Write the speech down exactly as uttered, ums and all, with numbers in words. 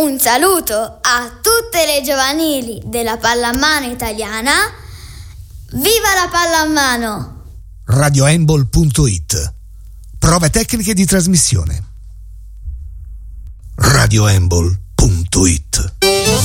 Un saluto a tutte le giovanili della pallamano italiana. Viva la pallamano! radio handball punto it. Prove tecniche di trasmissione. radio handball punto it.